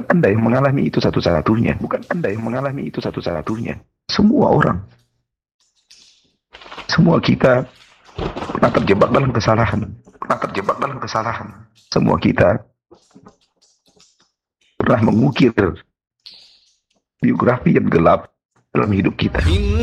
Anda yang mengalami itu satu-satunya. Bukan Anda yang mengalami itu satu-satunya. Semua orang. Semua kita pernah terjebak dalam kesalahan. Pernah terjebak dalam kesalahan. Semua kita pernah mengukir biografi yang gelap dalam hidup kita.